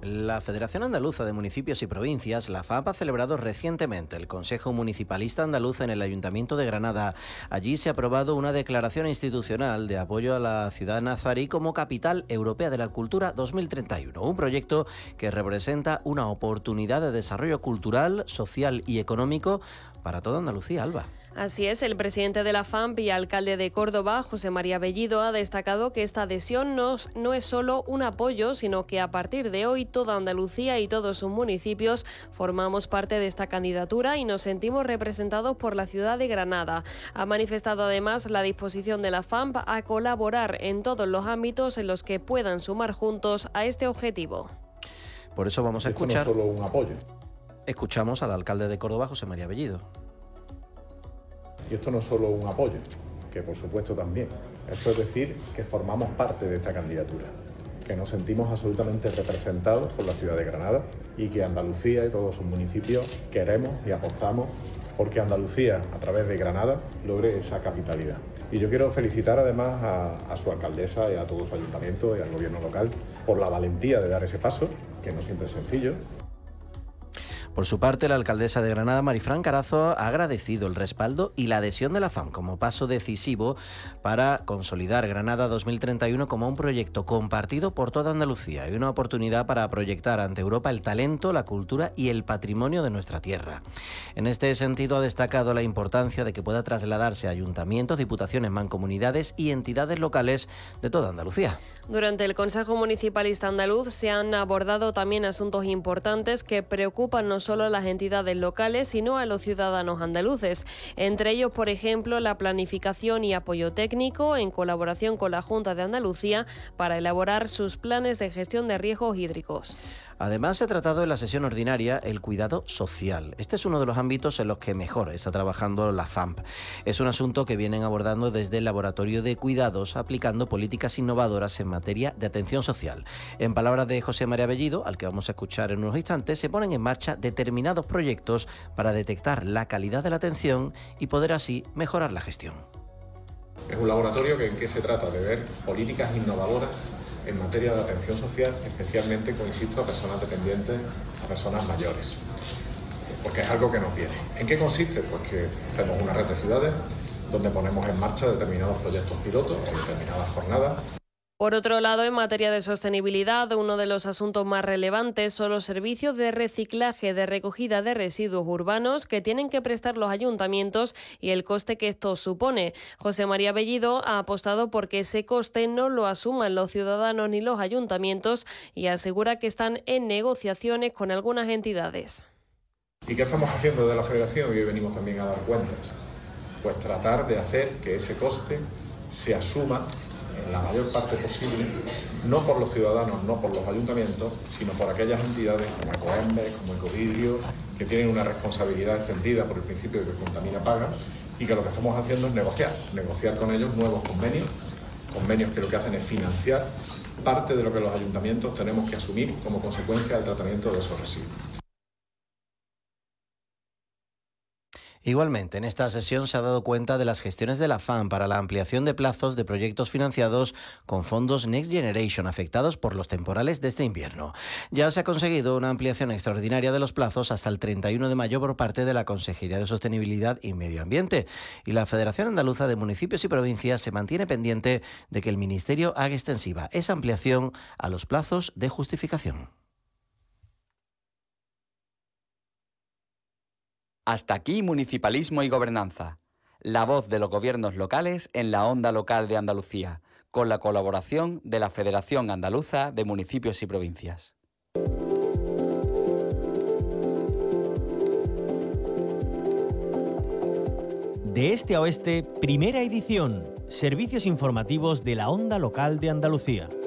La Federación Andaluza de Municipios y Provincias, la FAP, ha celebrado recientemente el Consejo Municipalista Andaluz en el Ayuntamiento de Granada. Allí se ha aprobado una declaración institucional de apoyo a la ciudad nazarí como Capital Europea de la Cultura 2031, un proyecto que representa una oportunidad de desarrollo cultural, social y económico para toda Andalucía, Alba. Así es, el presidente de la FAMP y alcalde de Córdoba, José María Bellido, ha destacado que esta adhesión no es solo un apoyo, sino que a partir de hoy toda Andalucía y todos sus municipios formamos parte de esta candidatura y nos sentimos representados por la ciudad de Granada. Ha manifestado además la disposición de la FAMP a colaborar en todos los ámbitos en los que puedan sumar juntos a este objetivo. Por eso vamos a escuchar... Esto no es solo un apoyo. Escuchamos al alcalde de Córdoba, José María Bellido. Y esto no es solo un apoyo, que por supuesto también. Esto es decir que formamos parte de esta candidatura, que nos sentimos absolutamente representados por la ciudad de Granada y que Andalucía y todos sus municipios queremos y apostamos porque Andalucía, a través de Granada, logre esa capitalidad. Y yo quiero felicitar además a su alcaldesa y a todo su ayuntamiento y al gobierno local por la valentía de dar ese paso, que no siempre es sencillo. Por su parte, la alcaldesa de Granada, Marifran Carazo, ha agradecido el respaldo y la adhesión de la FAM como paso decisivo para consolidar Granada 2031 como un proyecto compartido por toda Andalucía y una oportunidad para proyectar ante Europa el talento, la cultura y el patrimonio de nuestra tierra. En este sentido, ha destacado la importancia de que pueda trasladarse a ayuntamientos, diputaciones, mancomunidades y entidades locales de toda Andalucía. Durante el Consejo Municipalista Andaluz se han abordado también asuntos importantes que preocupan no solo a las entidades locales, sino a los ciudadanos andaluces. Entre ellos, por ejemplo, la planificación y apoyo técnico en colaboración con la Junta de Andalucía para elaborar sus planes de gestión de riesgos hídricos. Además, se ha tratado en la sesión ordinaria el cuidado social. Este es uno de los ámbitos en los que mejor está trabajando la FAMP. Es un asunto que vienen abordando desde el Laboratorio de Cuidados, aplicando políticas innovadoras en materia de atención social. En palabras de José María Bellido, al que vamos a escuchar en unos instantes, se ponen en marcha determinados proyectos para detectar la calidad de la atención y poder así mejorar la gestión. Es un laboratorio en que se trata de ver políticas innovadoras en materia de atención social, especialmente, como insisto, a personas dependientes, a personas mayores, porque es algo que nos viene. ¿En qué consiste? Pues que hacemos una red de ciudades donde ponemos en marcha determinados proyectos pilotos en determinadas jornadas. Por otro lado, en materia de sostenibilidad, uno de los asuntos más relevantes son los servicios de reciclaje de recogida de residuos urbanos que tienen que prestar los ayuntamientos y el coste que esto supone. José María Bellido ha apostado por que ese coste no lo asuman los ciudadanos ni los ayuntamientos y asegura que están en negociaciones con algunas entidades. ¿Y qué estamos haciendo desde la Federación? Y hoy venimos también a dar cuentas. Pues tratar de hacer que ese coste se asuma en la mayor parte posible, no por los ciudadanos, no por los ayuntamientos, sino por aquellas entidades como Ecoembes, como Ecovidrio, que tienen una responsabilidad extendida por el principio de que contamina paga, y que lo que estamos haciendo es negociar con ellos nuevos convenios que lo que hacen es financiar parte de lo que los ayuntamientos tenemos que asumir como consecuencia del tratamiento de esos residuos. Igualmente, en esta sesión se ha dado cuenta de las gestiones de la FAM para la ampliación de plazos de proyectos financiados con fondos Next Generation afectados por los temporales de este invierno. Ya se ha conseguido una ampliación extraordinaria de los plazos hasta el 31 de mayo por parte de la Consejería de Sostenibilidad y Medio Ambiente. Y la Federación Andaluza de Municipios y Provincias se mantiene pendiente de que el Ministerio haga extensiva esa ampliación a los plazos de justificación. Hasta aquí Municipalismo y Gobernanza, la voz de los gobiernos locales en la onda local de Andalucía, con la colaboración de la Federación Andaluza de Municipios y Provincias. De este a oeste, primera edición, servicios informativos de la onda local de Andalucía.